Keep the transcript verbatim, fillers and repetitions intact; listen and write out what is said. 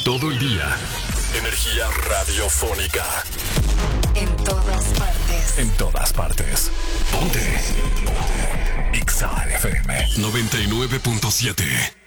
Todo el día. Energía radiofónica. En todas partes. En todas partes. Ponte. Ponte. X A F M noventa y nueve punto siete.